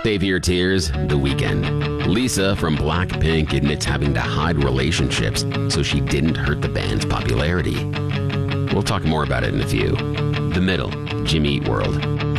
Save your tears, The Weeknd. Lisa from Blackpink admits having to hide relationships so she didn't hurt the band's popularity. We'll talk more about it in a few. The Middle, Jimmy Eat World.